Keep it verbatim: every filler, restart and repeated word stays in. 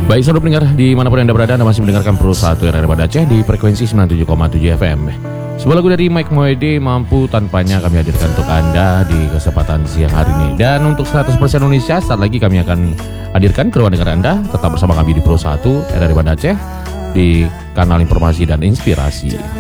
Baik saudara pendengar, dimanapun Anda berada, Anda masih mendengarkan Pro satu R R Banda Aceh di frekuensi sembilan puluh tujuh koma tujuh F M. Sebuah lagu dari Mike Mohede, Mampu Tanpanya, kami hadirkan untuk Anda di kesempatan siang hari ini. Dan untuk seratus persen Indonesia, saat lagi kami akan hadirkan ke ruang dengar Anda. Tetap bersama kami di Pro satu R R Banda Aceh di kanal informasi dan inspirasi.